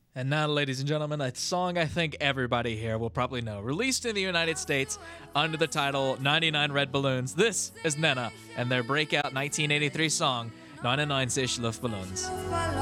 And now, ladies and gentlemen, a song I think everybody here will probably know. Released in the United States under the title 99 Red Balloons, this is Nena and their breakout 1983 song 99 Luftballons.